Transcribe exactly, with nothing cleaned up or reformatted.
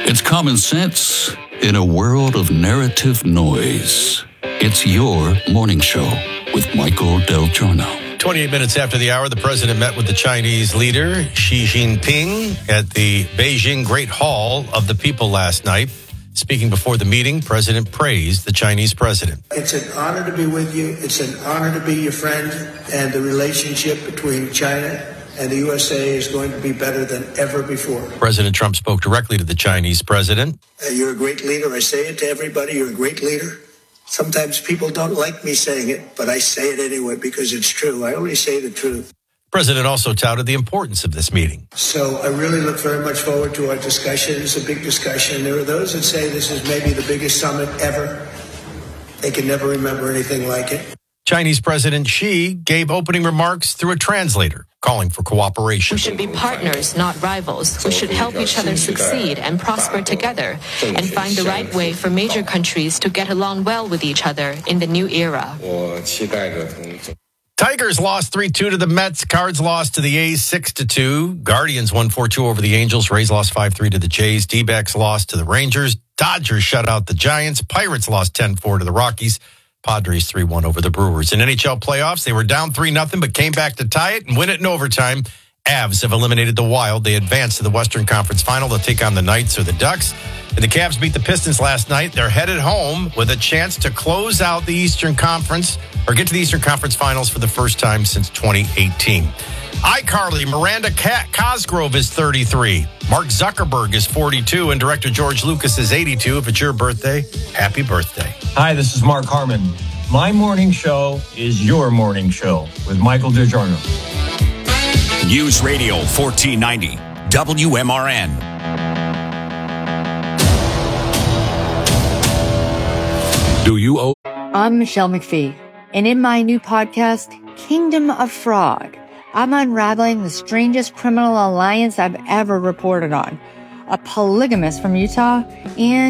It's common sense in a world of narrative noise. It's your morning show with Michael Del Giorno. twenty-eight minutes after the hour, the president met with the Chinese leader, Xi Jinping, at the Beijing Great Hall of the People last night. Speaking before the meeting, President praised the Chinese president. It's an honor to be with you. It's an honor to be your friend. And the relationship between China and the U S A is going to be better than ever before. President Trump spoke directly to the Chinese president. Uh, you're a great leader. I say it to everybody. You're a great leader. Sometimes people don't like me saying it, but I say it anyway because it's true. I only say the truth. The president also touted the importance of this meeting. So I really look very much forward to our discussion. It's a big discussion. There are those that say this is maybe the biggest summit ever. They can never remember anything like it. Chinese President Xi gave opening remarks through a translator, calling for cooperation. We should be partners, not rivals. We should help each other succeed and prosper together and find the right way for major countries to get along well with each other in the new era. Tigers lost three two to the Mets. Cards lost to the A's six to two. Guardians won four two over the Angels. Rays lost five three to the Jays. D-backs lost to the Rangers. Dodgers shut out the Giants. Pirates lost ten four to the Rockies. Padres three one over the Brewers. In N H L playoffs, they were down three nothing, but came back to tie it and win it in overtime. Avs have eliminated the Wild. They advanced to the Western Conference Final. They'll take on the Knights or the Ducks. And the Cavs beat the Pistons last night. They're headed home with a chance to close out the Eastern Conference or get to the Eastern Conference Finals for the first time since twenty eighteen. iCarly, Miranda Cosgrove is thirty-three. Mark Zuckerberg is forty-two. And director George Lucas is eighty-two. If it's your birthday, happy birthday. Hi, this is Mark Harmon. My morning show is your morning show with Michael DiGiorno. News Radio fourteen ninety, W M R N. Do you owe? I'm Michelle McPhee, and in my new podcast, Kingdom of Frog, I'm unraveling the strangest criminal alliance I've ever reported on. A polygamist from Utah and